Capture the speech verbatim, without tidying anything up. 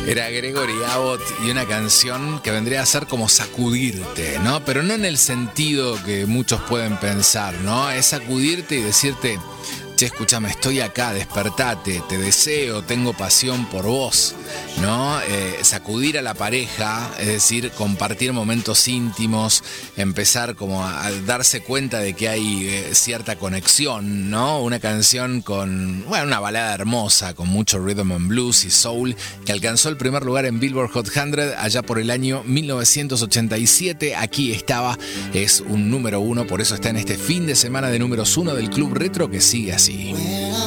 Era Gregory Abbott y una canción que vendría a ser como sacudirte, ¿no? Pero no en el sentido que muchos pueden pensar, ¿no? Es sacudirte y decirte, che, escúchame, estoy acá, despertate, te deseo, tengo pasión por vos, ¿no? Eh, sacudir a la pareja, es decir, compartir momentos íntimos, empezar como a, a darse cuenta de que hay eh, cierta conexión, ¿no? Una canción con, bueno, una balada hermosa, con mucho rhythm and blues y soul, que alcanzó el primer lugar en Billboard Hot cien allá por el año mil novecientos ochenta y siete. Aquí estaba, es un número uno, por eso está en este fin de semana de números uno del Club Retro que sigue así.